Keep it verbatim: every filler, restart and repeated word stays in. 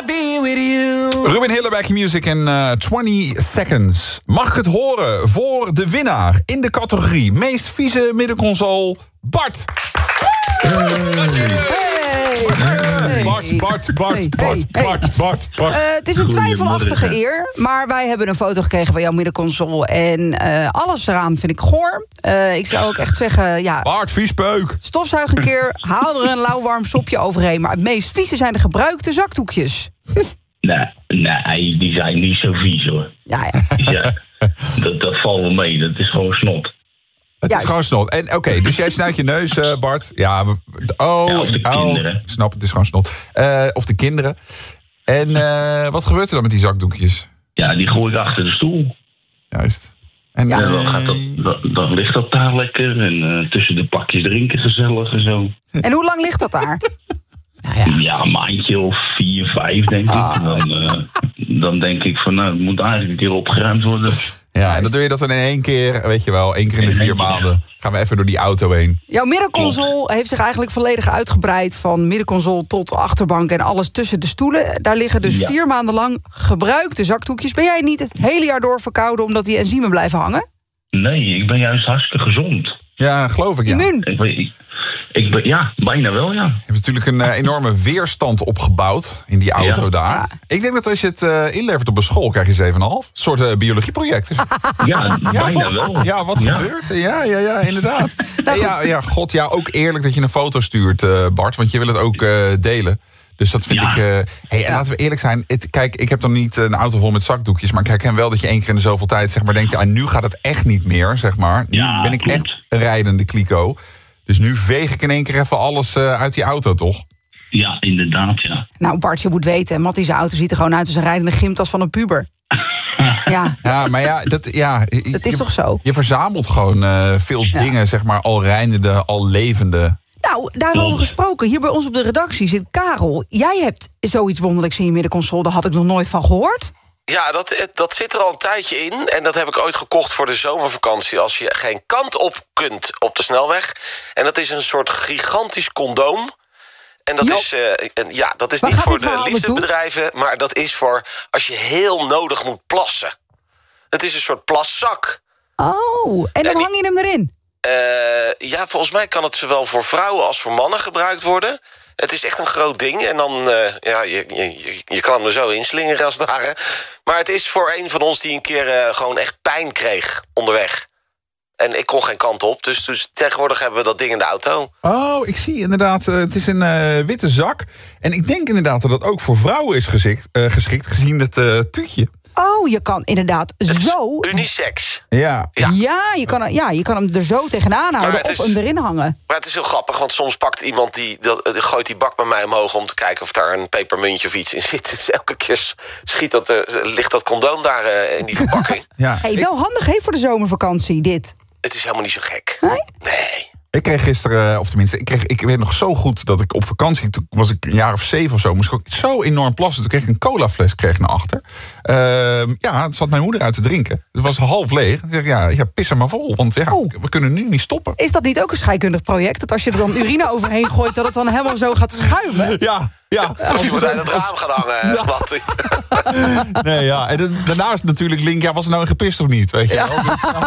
be with you. Ruben Hille bij Q-Music in uh, twintig seconds. Mag ik het horen voor de winnaar in de categorie meest vieze middenconsole, Bart. Hey. Hey. Bart, Bart, Bart, Hey, Bart, hey, Bart, hey. Bart, Bart. Uh, het is een twijfelachtige eer, maar wij hebben een foto gekregen van jouw middenconsole. En uh, alles eraan vind ik goor. Uh, ik zou ook echt zeggen, ja, Bart, viespeuk. stofzuig een keer, haal er een lauwwarm sopje overheen. Maar het meest vieze zijn de gebruikte zakdoekjes. Nee, nee, die zijn niet zo vies hoor. Ja, ja. Ja, dat, dat valt wel mee, dat is gewoon snot. Het Juist. is gewoon snot. En oké, okay, dus jij snuit je neus, uh, Bart. Ja, we- oh, Ja, of de oh, kinderen. ik snap, het is gewoon snot. Uh, of de kinderen. En uh, wat gebeurt er dan met die zakdoekjes? Ja, die gooi ik achter de stoel. Juist. En, Ja. En dan, gaat dat, dan, dan ligt dat daar lekker. En uh, tussen de pakjes drinken gezellig en zo. En hoe lang ligt dat daar? Nou ja. Ja, een maandje of vier, vijf denk ik. Ah. Dan, uh, dan denk ik van, nou, het moet eigenlijk een keer opgeruimd worden. ja, en dan doe je dat dan in één keer, weet je wel, één keer in de In één vier keer, maanden. Gaan we even door die auto heen. Jouw middenconsole heeft zich eigenlijk volledig uitgebreid. Van middenconsole tot achterbank en alles tussen de stoelen. Daar liggen dus Ja. vier maanden lang gebruikte zakdoekjes. Ben jij niet het hele jaar door verkouden omdat die enzymen blijven hangen? Nee, ik ben juist hartstikke gezond. Ja, geloof ik, ja. Immuun. Ik ben, ik, ik ben, ja, bijna wel, ja. Je hebt natuurlijk een uh, enorme weerstand opgebouwd in die auto Ja. daar. Ja. Ik denk dat als je het uh, inlevert op een school, krijg je zeven komma vijf. Een soort uh, biologieproject. Ja, bijna toch? wel. Ja, wat gebeurt? Ja, ja, ja, inderdaad. Nou, ja, ja, god, ja, ook eerlijk dat je een foto stuurt, uh, Bart. Want je wil het ook uh, delen. Dus dat vind Ja. ik... Uh, hey, en laten we eerlijk zijn. Het, kijk, ik heb dan niet een auto vol met zakdoekjes. Maar ik herken wel dat je één keer in de zoveel tijd... zeg maar, denk je, ah, nu gaat het echt niet meer, zeg maar. Nu Ja, ben ik klopt. echt een rijdende kliko. Dus nu veeg ik in één keer even alles uh, uit die auto, toch? Ja, inderdaad, ja. Nou, Bart, je moet weten, Mattie zijn auto ziet er gewoon uit als een rijdende gymtas van een puber. Ja, Ja, maar ja, dat, ja, dat is je, toch zo? je verzamelt gewoon uh, veel Ja. dingen, zeg maar, al rijdende, al levende. Nou, daarover gesproken, hier bij ons op de redactie zit Karel. Jij hebt zoiets wonderlijks in je middenconsole, daar had ik nog nooit van gehoord. Ja, dat, dat zit er al een tijdje in. En dat heb ik ooit gekocht voor de zomervakantie. Als je geen kant op kunt op de snelweg. En dat is een soort gigantisch condoom. En dat Jo. is, uh, en ja, dat is Waar niet gaat voor dit de verhaal liefdesbedrijven. Maar dat is voor als je heel nodig moet plassen. Het is een soort plaszak. Oh, en dan En die- hang je hem erin. Uh, ja, volgens mij kan het zowel voor vrouwen als voor mannen gebruikt worden. Het is echt een groot ding. En dan, uh, ja, je, je, je kan hem er zo inslingeren als het ware. Maar het is voor een van ons die een keer uh, gewoon echt pijn kreeg onderweg. En ik kon geen kant op. Dus, dus tegenwoordig hebben we dat ding in de auto. Oh, ik zie inderdaad, uh, het is een uh, witte zak. En ik denk inderdaad dat dat ook voor vrouwen is geschikt, uh, geschikt gezien het uh, tuutje. Oh, je kan inderdaad Het is zo... unisex. Ja. Ja. Ja, je kan, er- ja, je kan hem er zo tegenaan houden het of is- hem erin hangen. Maar het is heel grappig, want soms pakt iemand die, dat, die gooit die bak bij mij omhoog om te kijken of daar een pepermuntje of iets in zit. Dus elke keer schiet dat, uh, ligt dat condoom daar uh, in die verpakking. Ja. Hey, ik, wel handig hè, voor de zomervakantie, dit. Het is helemaal niet zo gek. Nee? Nee. ik kreeg gisteren, of tenminste, ik, kreeg, ik weet nog zo goed dat ik op vakantie, toen was ik een jaar of zeven of zo, moest ik ook zo enorm plassen. Toen kreeg ik een colafles kreeg ik naar achter. Uh, ja, het zat mijn moeder uit te drinken. Het was half leeg. Ik zeg, ja, ja, pis er maar vol, want ja, Oh. we kunnen nu niet stoppen. Is dat niet ook een scheikundig project? Dat als je er dan urine overheen gooit, dat het dan helemaal zo gaat schuimen? Ja, ja. Of je wordt uit het raam gaan hangen. Ja. Wat? Nee, ja. En dan- daarnaast natuurlijk link, ja, was er nou een gepist of niet? Weet je wel? Dus, ja.